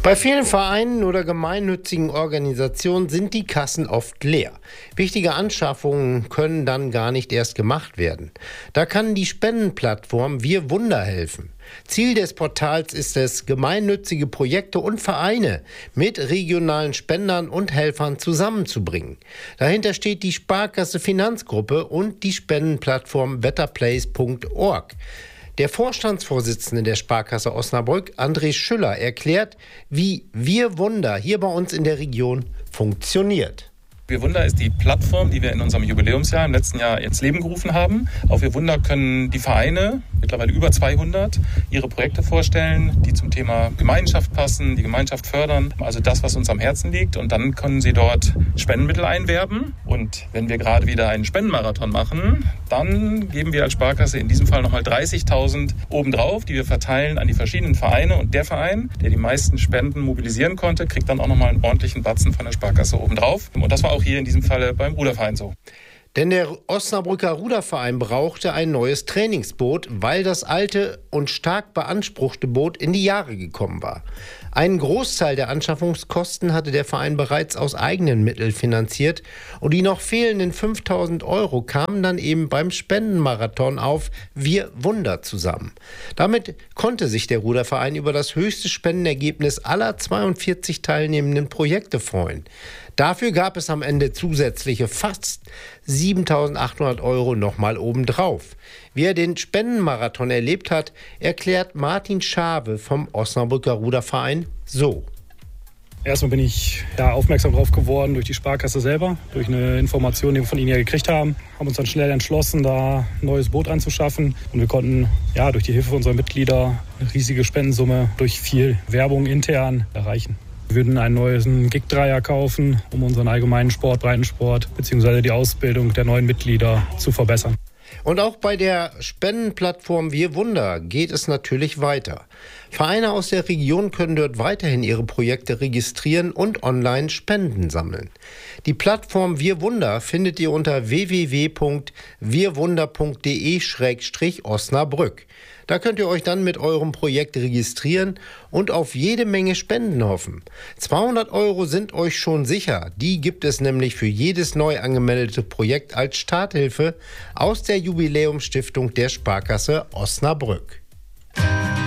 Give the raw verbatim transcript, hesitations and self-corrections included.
Bei vielen Vereinen oder gemeinnützigen Organisationen sind die Kassen oft leer. Wichtige Anschaffungen können dann gar nicht erst gemacht werden. Da kann die Spendenplattform Wir Wunder helfen. Ziel des Portals ist es, gemeinnützige Projekte und Vereine mit regionalen Spendern und Helfern zusammenzubringen. Dahinter steht die Sparkasse Finanzgruppe und die Spendenplattform betterplace punkt org. Der Vorstandsvorsitzende der Sparkasse Osnabrück, André Schüller, erklärt, wie Wir Wunder hier bei uns in der Region funktioniert. Wir Wunder ist die Plattform, die wir in unserem Jubiläumsjahr im letzten Jahr ins Leben gerufen haben. Auf Wir Wunder können die Vereine, mittlerweile über zweihundert, ihre Projekte vorstellen, die zum Thema Gemeinschaft passen, die Gemeinschaft fördern, also das, was uns am Herzen liegt. Und dann können sie dort Spendenmittel einwerben. Und wenn wir gerade wieder einen Spendenmarathon machen, dann geben wir als Sparkasse in diesem Fall nochmal dreißigtausend obendrauf, die wir verteilen an die verschiedenen Vereine. Und der Verein, der die meisten Spenden mobilisieren konnte, kriegt dann auch nochmal einen ordentlichen Batzen von der Sparkasse obendrauf. Und das war auch hier in diesem Falle beim Ruderverein so. Denn der Osnabrücker Ruderverein brauchte ein neues Trainingsboot, weil das alte und stark beanspruchte Boot in die Jahre gekommen war. Einen Großteil der Anschaffungskosten hatte der Verein bereits aus eigenen Mitteln finanziert und die noch fehlenden fünftausend Euro kamen dann eben beim Spendenmarathon auf Wir Wunder zusammen. Damit konnte sich der Ruderverein über das höchste Spendenergebnis aller zweiundvierzig teilnehmenden Projekte freuen. Dafür gab es am Ende zusätzliche fast siebentausendachthundert Euro nochmal obendrauf. Wie er den Spendenmarathon erlebt hat, erklärt Martin Schawe vom Osnabrücker Ruderverein so. Erstmal bin ich da aufmerksam drauf geworden durch die Sparkasse selber, durch eine Information, die wir von ihnen ja gekriegt haben. Haben uns dann schnell entschlossen, da ein neues Boot anzuschaffen. Und wir konnten ja durch die Hilfe unserer Mitglieder eine riesige Spendensumme durch viel Werbung intern erreichen. Wir würden einen neuen Gig-Dreier kaufen, um unseren allgemeinen Sport, Breitensport bzw. die Ausbildung der neuen Mitglieder zu verbessern. Und auch bei der Spendenplattform Wir Wunder geht es natürlich weiter. Vereine aus der Region können dort weiterhin ihre Projekte registrieren und online Spenden sammeln. Die Plattform Wir Wunder findet ihr unter w w w punkt wirwunder punkt de schrägstrich Osnabrück. Da könnt ihr euch dann mit eurem Projekt registrieren und auf jede Menge Spenden hoffen. zweihundert Euro sind euch schon sicher. Die gibt es nämlich für jedes neu angemeldete Projekt als Starthilfe aus der Jubiläumsstiftung der Sparkasse Osnabrück.